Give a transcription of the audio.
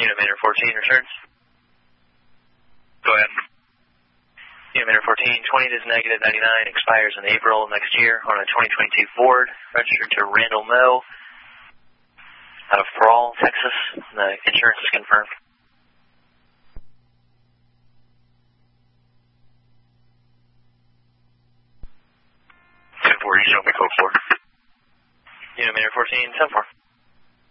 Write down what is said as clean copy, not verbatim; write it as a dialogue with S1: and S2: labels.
S1: Unit 14 returns.
S2: Go ahead.
S1: Unit 14, 20 is negative 99, expires in April next year on a 2022 Ford, registered to Randall Moe, out of Thrall, Texas. The insurance is confirmed.
S2: 10-4, you show me code 4.
S1: Unit 14, 10-4.